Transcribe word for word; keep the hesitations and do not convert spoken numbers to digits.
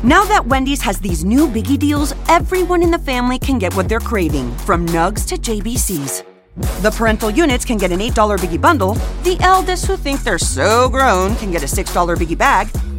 Now that Wendy's has these new biggie deals, everyone in the family can get what they're craving, from nugs to J B Cs. The parental units can get an eight dollar biggie bundle. The eldest who think they're so grown can get a six dollar biggie bag.